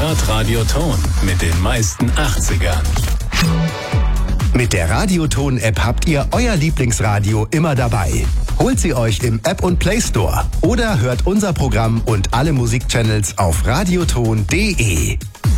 hört Radioton mit den meisten 80ern. Mit der Radioton-App habt ihr euer Lieblingsradio immer dabei. Holt sie euch im App- und Play Store oder hört unser Programm und alle Musikchannels auf radioton.de.